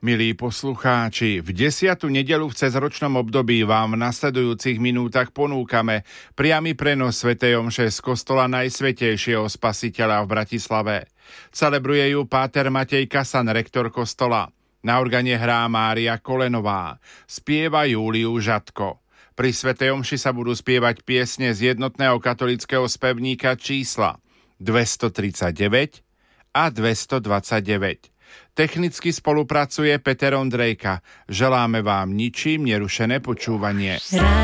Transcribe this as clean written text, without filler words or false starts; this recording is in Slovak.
Milí poslucháči, v 10. nedeľu v cezročnom období vám v nasledujúcich minútach ponúkame priamy prenos svätej omše z kostola Najsvätejšieho Spasiteľa v Bratislave. Celebruje ju páter Matej Kasan, rektor kostola. Na organe hrá Mária Kolenová, spieva Júliu Žatko. Pri svätej omši sa budú spievať piesne z jednotného katolického spevníka čísla 239 a 229. Technicky spolupracuje Peter Ondrejka. Želáme vám ničím nerušené počúvanie.